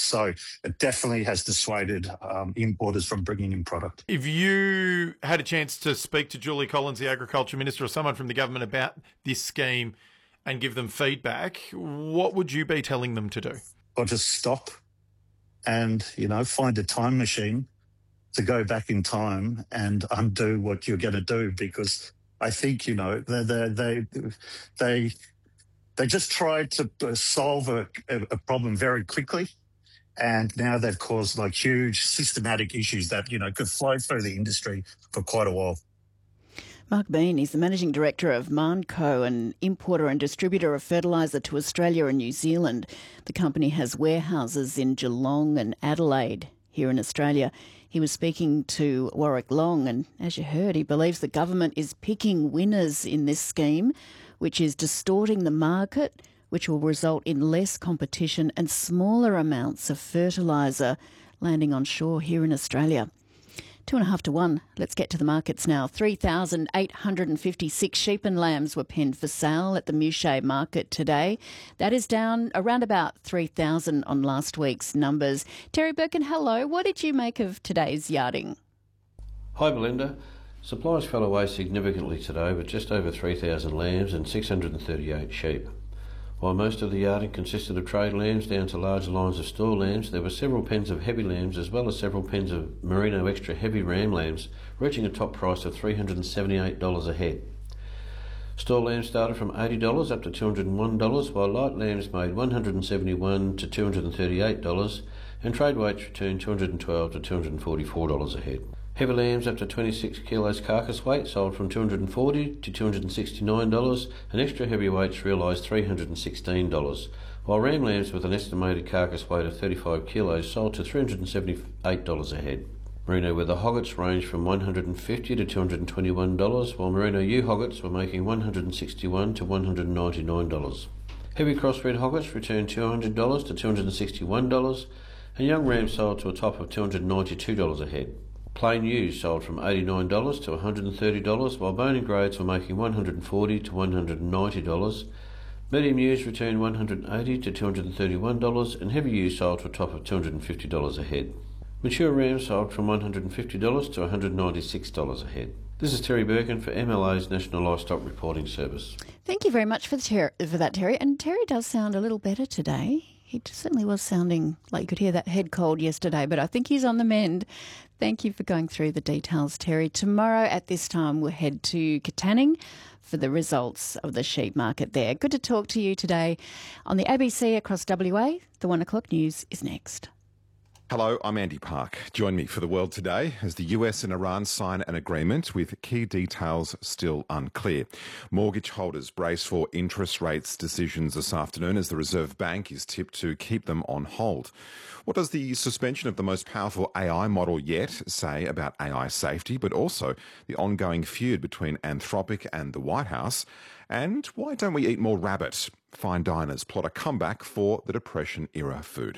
So it definitely has dissuaded importers from bringing in product. If you had a chance to speak to Julie Collins, the Agriculture Minister, or someone from the government about this scheme and give them feedback, what would you be telling them to do? Or just stop and, find a time machine to go back in time and undo what you're going to do, because I think, they just tried to solve a problem very quickly, and now they've caused huge systematic issues that, could flow through the industry for quite a while. Mark Bean is the Managing Director of Marnco, an importer and distributor of fertiliser to Australia and New Zealand. The company has warehouses in Geelong and Adelaide here in Australia. He was speaking to Warwick Long, and as you heard, he believes the government is picking winners in this scheme, which is distorting the market, which will result in less competition and smaller amounts of fertiliser landing on shore here in Australia. 2.5 to 1. Let's get to the markets now. 3,856 sheep and lambs were penned for sale at the Mouchet market today. That is down around about 3,000 on last week's numbers. Terry Birkin, hello. What did you make of today's yarding? Hi, Belinda. Supplies fell away significantly today with just over 3,000 lambs and 638 sheep. While most of the yarding consisted of trade lambs down to large lines of store lambs, there were several pens of heavy lambs as well as several pens of merino extra heavy ram lambs, reaching a top price of $378 a head. Store lambs started from $80 up to $201, while light lambs made $171 to $238, and trade weights returned $212 to $244 a head. Heavy lambs up to 26 kilos carcass weight sold from $240 to $269, and extra heavy weights realised $316, while ram lambs with an estimated carcass weight of 35 kilos sold to $378 a head. Merino weather hoggets ranged from $150 to $221, while merino ewe hoggets were making $161 to $199. Heavy crossbred hoggets returned $200 to $261, and young rams sold to a top of $292 a head. Plain ewes sold from $89 to $130, while bone and grades were making $140 to $190. Medium ewes returned $180 to $231, and heavy ewes sold to a top of $250 a head. Mature rams sold from $150 to $196 a head. This is Terry Birkin for MLA's National Livestock Reporting Service. Thank you very much for that, Terry. And Terry does sound a little better today. He certainly was sounding like you could hear that head cold yesterday, but I think he's on the mend. Thank you for going through the details, Terry. Tomorrow at this time, we'll head to Katanning for the results of the sheep market there. Good to talk to you today on the ABC across WA. The 1 o'clock news is next. Hello, I'm Andy Park. Join me for The World Today as the US and Iran sign an agreement with key details still unclear. Mortgage holders brace for interest rates decisions this afternoon as the Reserve Bank is tipped to keep them on hold. What does the suspension of the most powerful AI model yet say about AI safety, but also the ongoing feud between Anthropic and the White House? And why don't we eat more rabbit? Fine diners plot a comeback for the Depression-era food.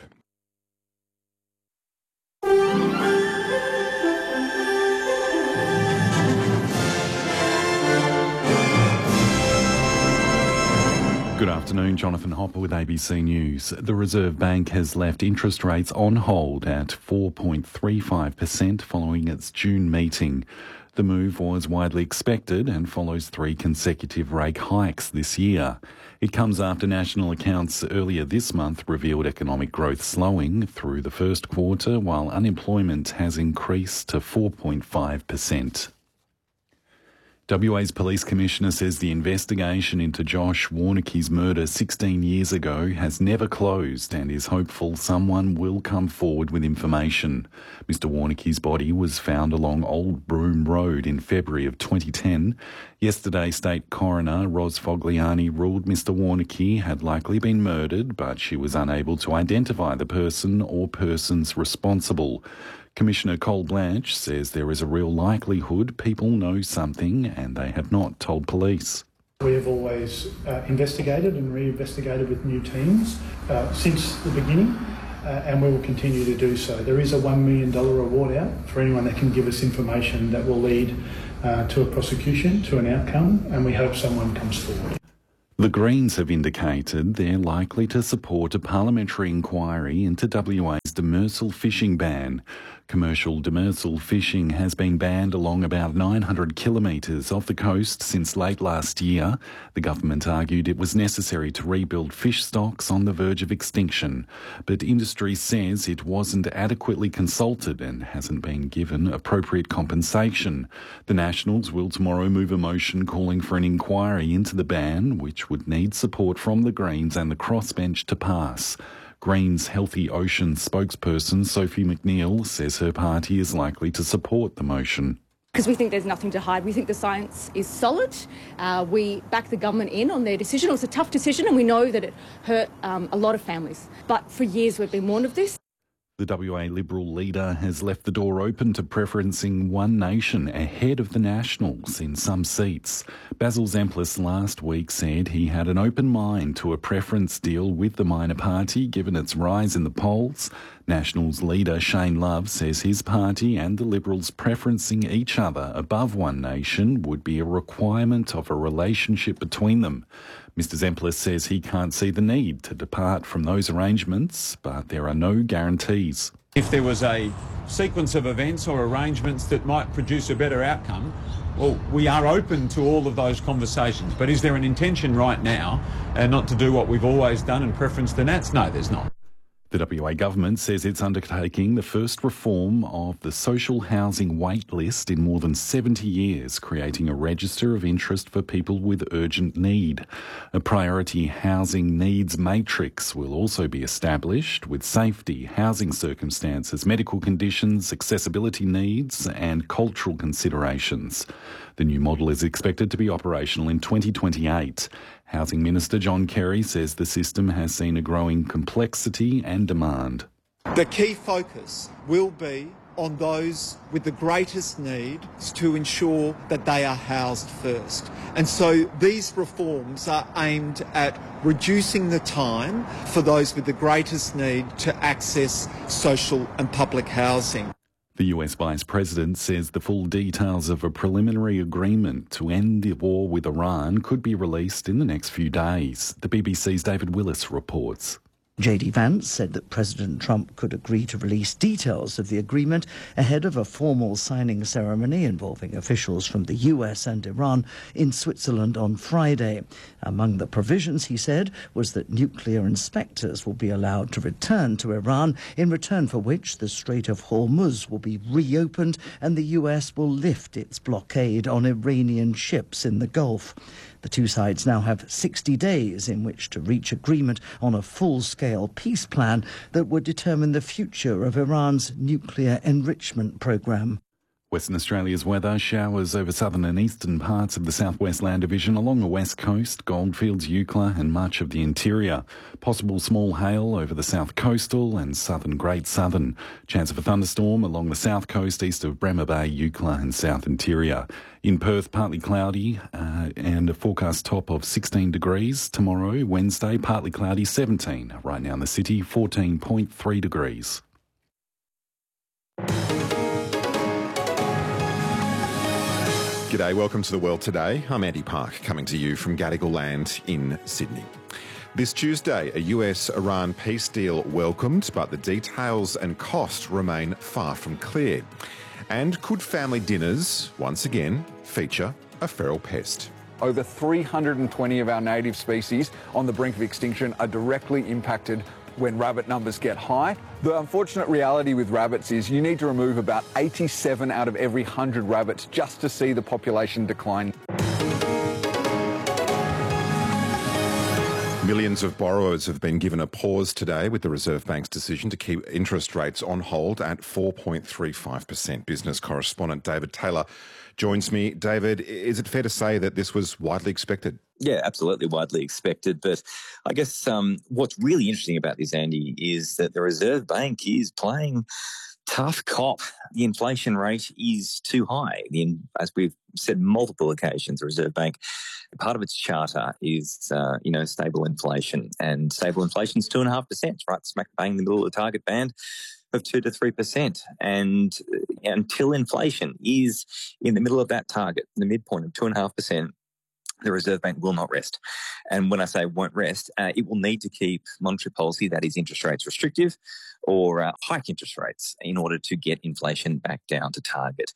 Good afternoon, Jonathan Hopper with ABC News. The Reserve Bank has left interest rates on hold at 4.35% following its June meeting. The move was widely expected and follows 3 consecutive rate hikes this year. It comes after national accounts earlier this month revealed economic growth slowing through the first quarter, while unemployment has increased to 4.5%. WA's Police Commissioner says the investigation into Josh Warnicki's murder 16 years ago has never closed and is hopeful someone will come forward with information. Mr Warnicki's body was found along Old Broome Road in February of 2010. Yesterday, State Coroner Ros Fogliani ruled Mr Warnicki had likely been murdered, but she was unable to identify the person or persons responsible. Commissioner Cole Blanche says there is a real likelihood people know something and they have not told police. We have always investigated and re-investigated with new teams since the beginning, and we will continue to do so. There is a $1 million reward out for anyone that can give us information that will lead to a prosecution, to an outcome, and we hope someone comes forward. The Greens have indicated they're likely to support a parliamentary inquiry into WA's demersal fishing ban. Commercial demersal fishing has been banned along about 900 kilometres off the coast since late last year. The government argued it was necessary to rebuild fish stocks on the verge of extinction. But industry says it wasn't adequately consulted and hasn't been given appropriate compensation. The Nationals will tomorrow move a motion calling for an inquiry into the ban, which would need support from the Greens and the crossbench to pass. Greens Healthy Ocean spokesperson Sophie McNeil says her party is likely to support the motion. Because we think there's nothing to hide. We think the science is solid. We back the government in on their decision. It was a tough decision and we know that it hurt a lot of families. But for years we've been warned of this. The WA Liberal leader has left the door open to preferencing One Nation ahead of the Nationals in some seats. Basil Zemplis last week said he had an open mind to a preference deal with the minor party given its rise in the polls. Nationals leader Shane Love says his party and the Liberals preferencing each other above One Nation would be a requirement of a relationship between them. Mr Zemplis says he can't see the need to depart from those arrangements, but there are no guarantees. If there was a sequence of events or arrangements that might produce a better outcome, well, we are open to all of those conversations. But is there an intention right now not to do what we've always done and preference the Nats? No, there's not. The WA government says it's undertaking the first reform of the social housing wait list in more than 70 years, creating a register of interest for people with urgent need. A priority housing needs matrix will also be established with safety, housing circumstances, medical conditions, accessibility needs and cultural considerations. The new model is expected to be operational in 2028. Housing Minister John Kerry says the system has seen a growing complexity and demand. The key focus will be on those with the greatest need to ensure that they are housed first. And so these reforms are aimed at reducing the time for those with the greatest need to access social and public housing. The US Vice President says the full details of a preliminary agreement to end the war with Iran could be released in the next few days. The BBC's David Willis reports. JD Vance said that President Trump could agree to release details of the agreement ahead of a formal signing ceremony involving officials from the US and Iran in Switzerland on Friday. Among the provisions, he said, was that nuclear inspectors will be allowed to return to Iran, in return for which the Strait of Hormuz will be reopened and the US will lift its blockade on Iranian ships in the Gulf. The two sides now have 60 days in which to reach agreement on a full-scale peace plan that would determine the future of Iran's nuclear enrichment program. Western Australia's weather: showers over southern and eastern parts of the Southwest Land Division along the west coast, Goldfields, Eucla and much of the interior. Possible small hail over the south coastal and southern Great Southern. Chance of a thunderstorm along the south coast east of Bremer Bay, Eucla and south interior. In Perth, partly cloudy and a forecast top of 16 degrees. Tomorrow, Wednesday, partly cloudy, 17. Right now in the city, 14.3 degrees. G'day, welcome to The World Today. I'm Andy Park, coming to you from Gadigal Land in Sydney. This Tuesday, a US-Iran peace deal welcomed, but the details and cost remain far from clear. And could family dinners, once again, feature a feral pest? Over 320 of our native species on the brink of extinction are directly impacted when rabbit numbers get high. The unfortunate reality with rabbits is you need to remove about 87 out of every 100 rabbits just to see the population decline. Millions of borrowers have been given a pause today with the Reserve Bank's decision to keep interest rates on hold at 4.35%. Business correspondent David Taylor joins me. David, is it fair to say that this was widely expected? Yeah, absolutely widely expected. But I guess what's really interesting about this, Andy, is that the Reserve Bank is playing tough cop. The inflation rate is too high. As we've said multiple occasions, the Reserve Bank, part of its charter is, stable inflation. And stable inflation is 2.5%, right smack bang in the middle of the target band of 2 to 3%. And until inflation is in the middle of that target, the midpoint of 2.5%, the Reserve Bank will not rest. And when I say won't rest, it will need to keep monetary policy, that is interest rates restrictive, or hike interest rates in order to get inflation back down to target.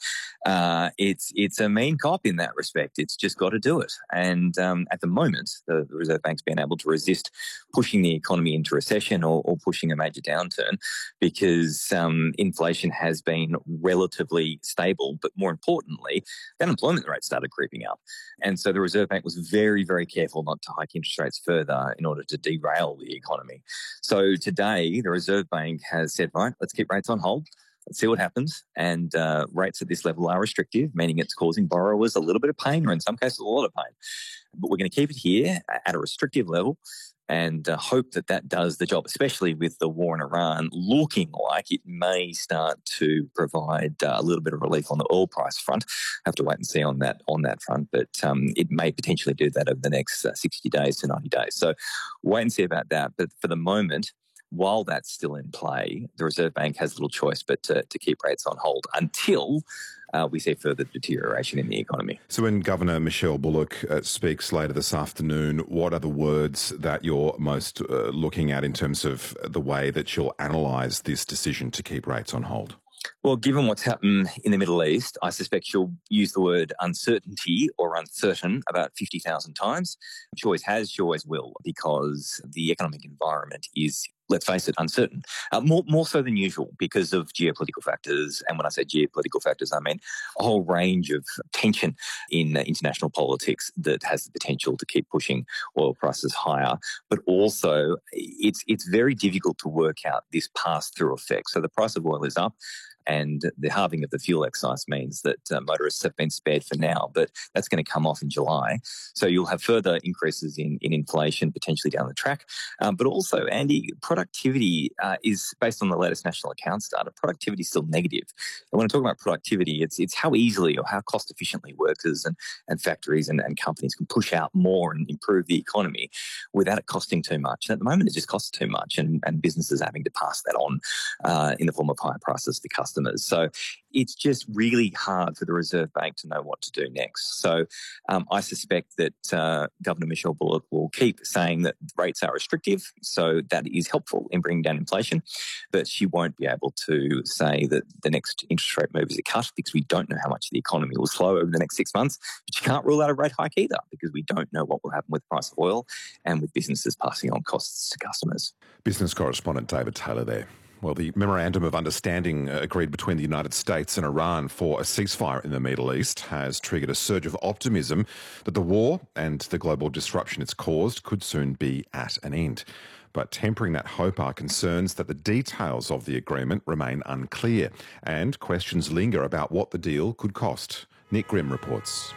It's a mean cop in that respect. It's just got to do it. And at the moment, the Reserve Bank's been able to resist pushing the economy into recession or pushing a major downturn because inflation has been relatively stable. But more importantly, the unemployment rate started creeping up. And so the Reserve Bank was very, very careful not to hike interest rates further in order to derail the economy. So today, the Reserve Bank has said, right, let's keep rates on hold. Let's see what happens. And rates at this level are restrictive, meaning it's causing borrowers a little bit of pain, or in some cases a lot of pain. But we're going to keep it here at a restrictive level and hope that that does the job, especially with the war in Iran looking like it may start to provide a little bit of relief on the oil price front. Have to wait and see on that front, but it may potentially do that over the next 60 days to 90 days. So wait and see about that. But for the moment, while that's still in play, the Reserve Bank has little choice but to keep rates on hold until we see further deterioration in the economy. So when Governor Michelle Bullock speaks later this afternoon, what are the words that you're most looking at in terms of the way that she'll analyse this decision to keep rates on hold? Well, given what's happened in the Middle East, I suspect she'll use the word uncertainty or uncertain about 50,000 times. She always has, she always will, because the economic environment is, let's face it, uncertain. More so than usual because of geopolitical factors. And when I say geopolitical factors, I mean a whole range of tension in international politics that has the potential to keep pushing oil prices higher. But also, it's very difficult to work out this pass-through effect. So the price of oil is up, and the halving of the fuel excise means that motorists have been spared for now, but that's going to come off in July. So you'll have further increases in inflation potentially down the track. But also, Andy, productivity is, based on the latest national accounts data, productivity is still negative. And when I talk about productivity, it's how easily or how cost efficiently workers and factories and companies can push out more and improve the economy without it costing too much. And at the moment, it just costs too much, and businesses are having to pass that on in the form of higher prices to customers. So it's just really hard for the Reserve Bank to know what to do next. So I suspect that Governor Michelle Bullock will keep saying that rates are restrictive, so that is helpful in bringing down inflation, but she won't be able to say that the next interest rate move is a cut because we don't know how much the economy will slow over the next 6 months. But you can't rule out a rate hike either because we don't know what will happen with the price of oil and with businesses passing on costs to customers. Business correspondent David Taylor there. Well, the Memorandum of Understanding agreed between the United States and Iran for a ceasefire in the Middle East has triggered a surge of optimism that the war and the global disruption it's caused could soon be at an end. But tempering that hope are concerns that the details of the agreement remain unclear and questions linger about what the deal could cost. Nick Grimm reports.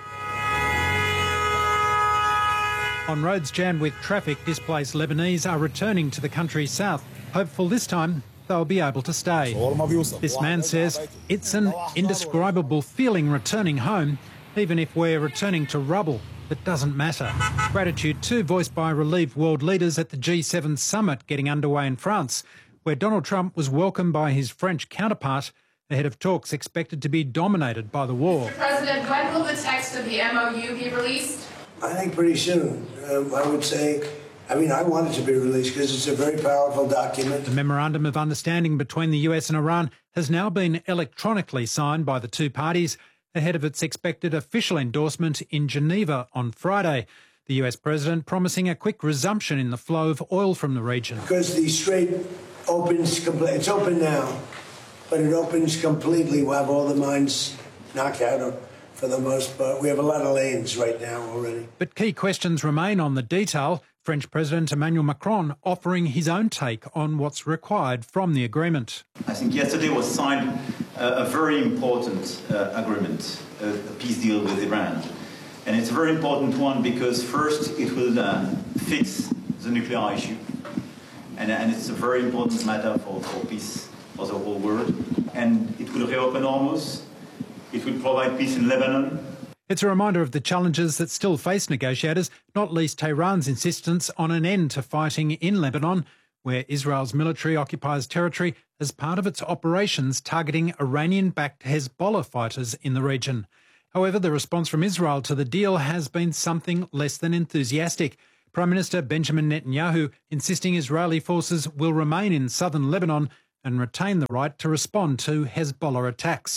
On roads jammed with traffic, displaced Lebanese are returning to the country's south, hopeful this time they'll be able to stay. This man says it's an indescribable feeling returning home, even if we're returning to rubble. It doesn't matter. Gratitude too voiced by relieved world leaders at the G7 summit getting underway in France, where Donald Trump was welcomed by his French counterpart ahead of talks expected to be dominated by the war. Mr. President, when will the text of the MOU be released? I think pretty soon. I would say, I want it to be released because it's a very powerful document. The Memorandum of Understanding between the US and Iran has now been electronically signed by the two parties ahead of its expected official endorsement in Geneva on Friday. The US President promising a quick resumption in the flow of oil from the region. Because the strait opens completely. It's open now, but it opens completely. We'll have all the mines knocked out for the most part. We have a lot of lanes right now already. But key questions remain on the detail. French President Emmanuel Macron offering his own take on what's required from the agreement. I think yesterday was signed a very important agreement, a peace deal with Iran. And it's a very important one because first it will fix the nuclear issue. And it's a very important matter for peace for the whole world. And it will reopen Hormuz. It will provide peace in Lebanon. It's a reminder of the challenges that still face negotiators, not least Tehran's insistence on an end to fighting in Lebanon, where Israel's military occupies territory as part of its operations targeting Iranian-backed Hezbollah fighters in the region. However, the response from Israel to the deal has been something less than enthusiastic. Prime Minister Benjamin Netanyahu insisting Israeli forces will remain in southern Lebanon and retain the right to respond to Hezbollah attacks.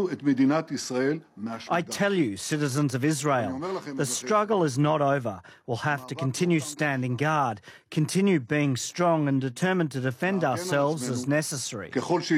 I tell you, citizens of Israel, the struggle is not over. We'll have to continue standing guard, continue being strong and determined to defend ourselves as necessary.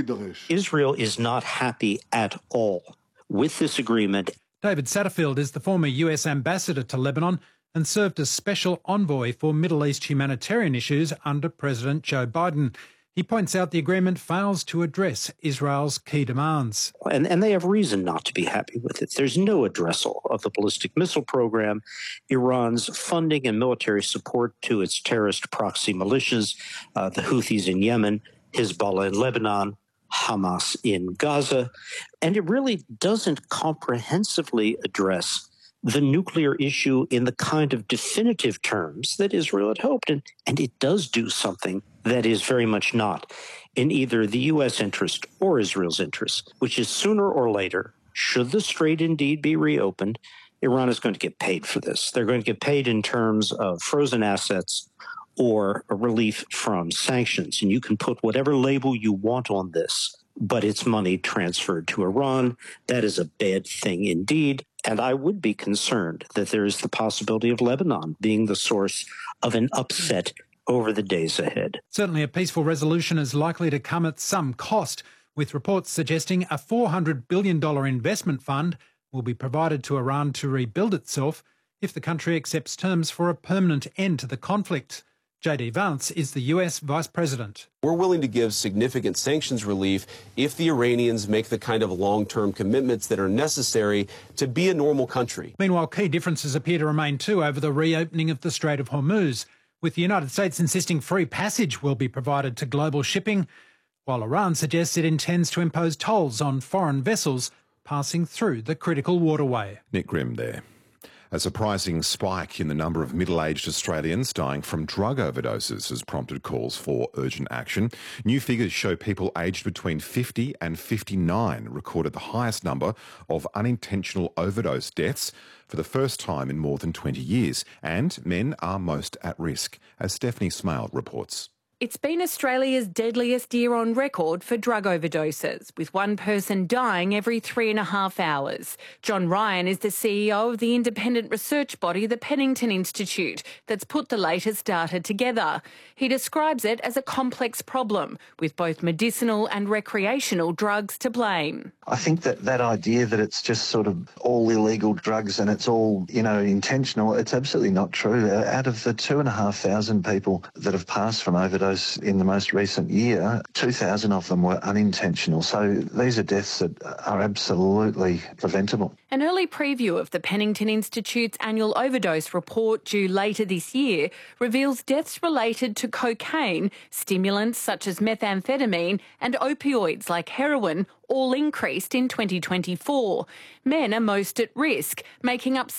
Israel is not happy at all with this agreement. David Satterfield is the former US ambassador to Lebanon and served as special envoy for Middle East humanitarian issues under President Joe Biden. He points out the agreement fails to address Israel's key demands. And they have reason not to be happy with it. There's no addressal of the ballistic missile program, Iran's funding and military support to its terrorist proxy militias, the Houthis in Yemen, Hezbollah in Lebanon, Hamas in Gaza. And it really doesn't comprehensively address the nuclear issue in the kind of definitive terms that Israel had hoped. And it does do something that is very much not in either the U.S. interest or Israel's interest, which is sooner or later, should the strait indeed be reopened, Iran is going to get paid for this. They're going to get paid in terms of frozen assets or a relief from sanctions. And you can put whatever label you want on this, but it's money transferred to Iran. That is a bad thing indeed. And I would be concerned that there is the possibility of Lebanon being the source of an upset over the days ahead. Certainly a peaceful resolution is likely to come at some cost, with reports suggesting a $400 billion investment fund will be provided to Iran to rebuild itself if the country accepts terms for a permanent end to the conflict. J.D. Vance is the US Vice President. We're willing to give significant sanctions relief if the Iranians make the kind of long-term commitments that are necessary to be a normal country. Meanwhile, key differences appear to remain too over the reopening of the Strait of Hormuz, with the United States insisting free passage will be provided to global shipping, while Iran suggests it intends to impose tolls on foreign vessels passing through the critical waterway. Nick Grimm there. A surprising spike in the number of middle-aged Australians dying from drug overdoses has prompted calls for urgent action. New figures show people aged between 50 and 59 recorded the highest number of unintentional overdose deaths for the first time in more than 20 years. And men are most at risk, as Stephanie Smale reports. It's been Australia's deadliest year on record for drug overdoses, with one person dying every 3.5 hours. John Ryan is the CEO of the independent research body, the Pennington Institute, that's put the latest data together. He describes it as a complex problem, with both medicinal and recreational drugs to blame. I think that idea that it's just sort of all illegal drugs and it's all, intentional, it's absolutely not true. Out of the 2,500 people that have passed from overdose in the most recent year, 2,000 of them were unintentional. So these are deaths that are absolutely preventable. An early preview of the Pennington Institute's annual overdose report due later this year reveals deaths related to cocaine, stimulants such as methamphetamine and opioids like heroin all increased in 2024. Men are most at risk, making up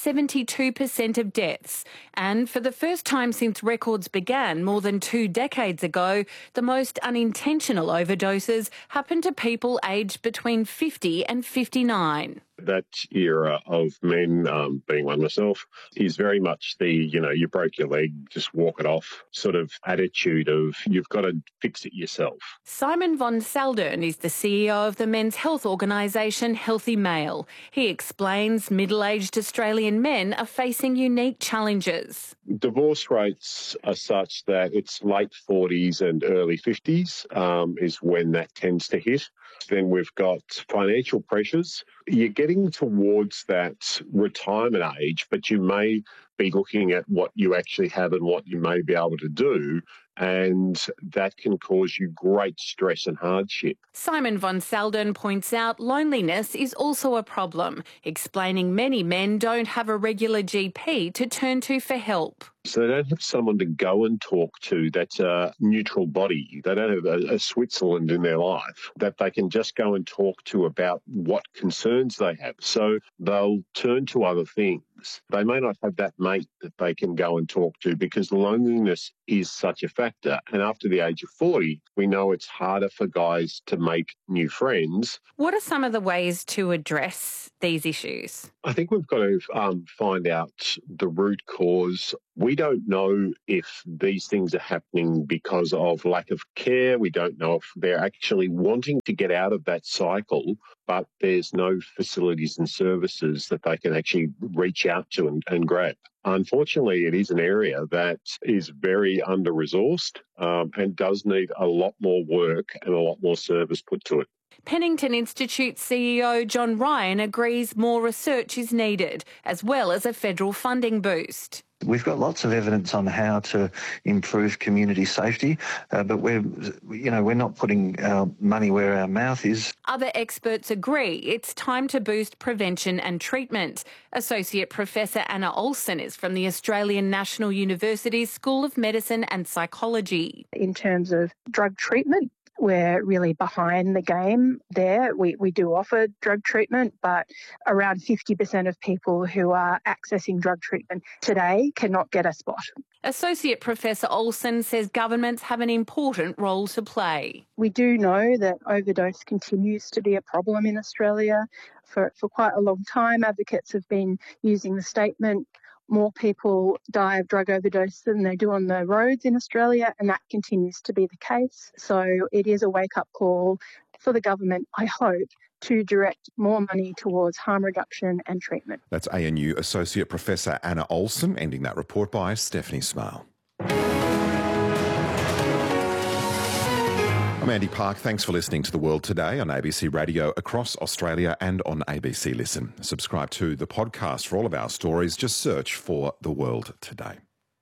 72% of deaths. And for the first time since records began more than 2 decades ago, the most unintentional overdoses happened to people aged between 50 and 59. That era of men, being one myself, is very much the, you broke your leg, just walk it off sort of attitude of you've got to fix it yourself. Simon von Saldern is the CEO of the men's health organisation Healthy Male. He explains middle-aged Australian men are facing unique challenges. Divorce rates are such that it's late 40s and early 50s is when that tends to hit. Then we've got financial pressures. You're getting towards that retirement age, but you may be looking at what you actually have and what you may be able to do, and that can cause you great stress and hardship. Simon von Saldern points out loneliness is also a problem, explaining many men don't have a regular GP to turn to for help. So they don't have someone to go and talk to that's a neutral body. They don't have a Switzerland in their life that they can just go and talk to about what concerns they have. So they'll turn to other things. They may not have that mate that they can go and talk to because loneliness is such a factor. And after the age of 40, we know it's harder for guys to make new friends. What are some of the ways to address these issues? I think we've got to find out the root cause. We don't know if these things are happening because of lack of care. We don't know if they're actually wanting to get out of that cycle, but there's no facilities and services that they can actually reach out to and grab. Unfortunately, it is an area that is very under-resourced and does need a lot more work and a lot more service put to it. Pennington Institute CEO John Ryan agrees more research is needed, as well as a federal funding boost. We've got lots of evidence on how to improve community safety, but we're not putting our money where our mouth is. Other experts agree it's time to boost prevention and treatment. Associate Professor Anna Olsen is from the Australian National University's School of Medicine and Psychology. In terms of drug treatment, we're really behind the game there. We do offer drug treatment, but around 50% of people who are accessing drug treatment today cannot get a spot. Associate Professor Olsen says governments have an important role to play. We do know that overdose continues to be a problem in Australia. For quite a long time, advocates have been using the statement, more people die of drug overdose than they do on the roads in Australia, and that continues to be the case. So it is a wake-up call for the government, I hope, to direct more money towards harm reduction and treatment. That's ANU Associate Professor Anna Olsen, ending that report by Stephanie Smale. I'm Andy Park. Thanks for listening to The World Today on ABC Radio across Australia and on ABC Listen. Subscribe to the podcast for all of our stories. Just search for The World Today.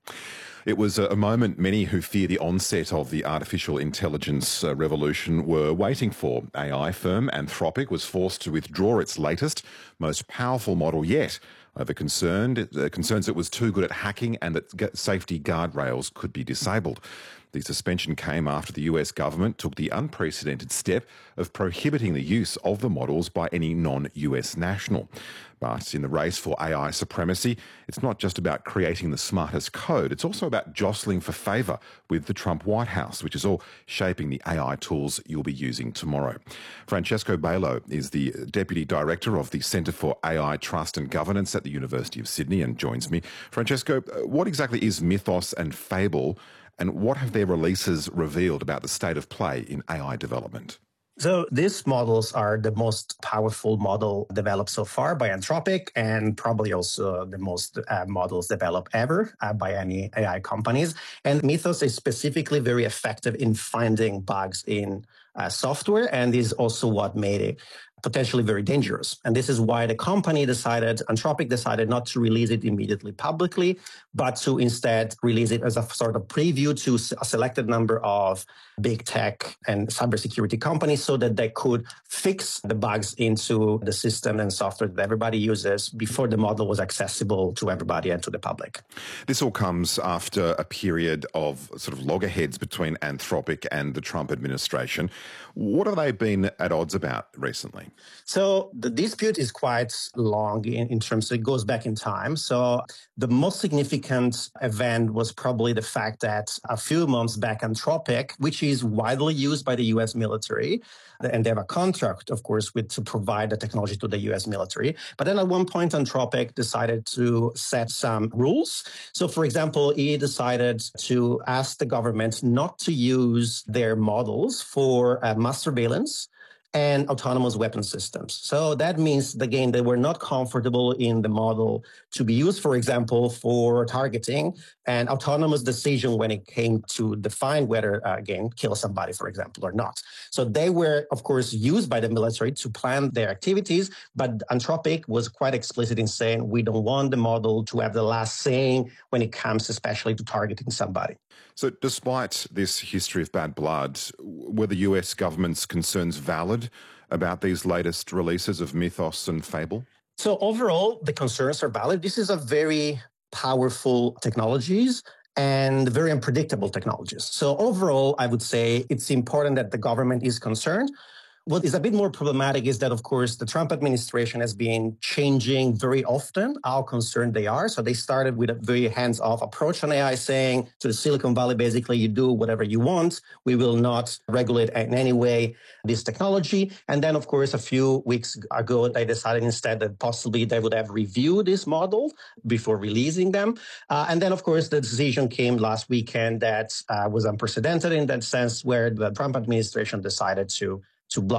It was a moment many who fear the onset of the artificial intelligence revolution were waiting for. AI firm Anthropic was forced to withdraw its latest, most powerful model yet over concerns it was too good at hacking and that safety guardrails could be disabled. The suspension came after the US government took the unprecedented step of prohibiting the use of the models by any non-US national. But in the race for AI supremacy, it's not just about creating the smartest code, it's also about jostling for favour with the Trump White House, which is all shaping the AI tools you'll be using tomorrow. Francesco Bailo is the Deputy Director of the Centre for AI Trust and Governance at the University of Sydney and joins me. Francesco, what exactly is Mythos and Fable, and what have their releases revealed about the state of play in AI development? So these models are the most powerful model developed so far by Anthropic, and probably also the most models developed ever by any AI companies. And Mythos is specifically very effective in finding bugs in software, and is also what made it potentially very dangerous. And this is why Anthropic decided not to release it immediately publicly, but to instead release it as a sort of preview to a selected number of big tech and cybersecurity companies so that they could fix the bugs into the system and software that everybody uses before the model was accessible to everybody and to the public. This all comes after a period of sort of loggerheads between Anthropic and the Trump administration. What have they been at odds about recently? So the dispute is quite long in terms of it goes back in time. So the most significant event was probably the fact that a few months back, Anthropic, which is widely used by the U.S. military, and they have a contract, of course, to provide the technology to the U.S. military. But then at one point, Anthropic decided to set some rules. So, for example, he decided to ask the government not to use their models for mass surveillance and autonomous weapon systems. So that means, again, they were not comfortable in the model to be used, for example, for targeting and autonomous decision when it came to define whether, again, kill somebody, for example, or not. So they were, of course, used by the military to plan their activities, but Anthropic was quite explicit in saying we don't want the model to have the last saying when it comes especially to targeting somebody. So despite this history of bad blood, were the US government's concerns valid about these latest releases of Mythos and Fable? So overall, the concerns are valid. This is a very powerful technologies and very unpredictable technologies. So overall, I would say it's important that the government is concerned. What is a bit more problematic is that, of course, the Trump administration has been changing very often how concerned they are. So they started with a very hands-off approach on AI, saying to the Silicon Valley, basically, you do whatever you want. We will not regulate in any way this technology. And then, of course, a few weeks ago, they decided instead that possibly they would have reviewed this model before releasing them. And then, of course, the decision came last weekend that was unprecedented in that sense, where the Trump administration decided to block